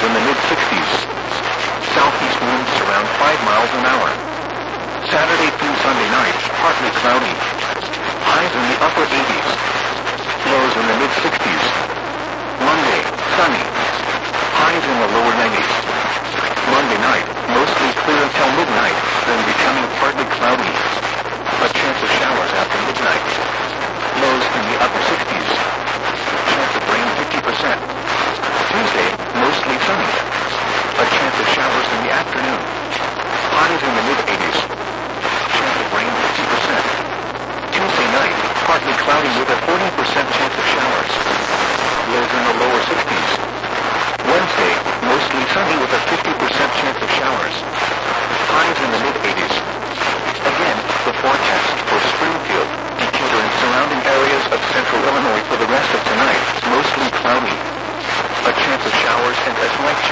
in the mid-60s. Southeast winds around 5 miles an hour. Saturday through Sunday night, partly cloudy. Highs in the upper 80s.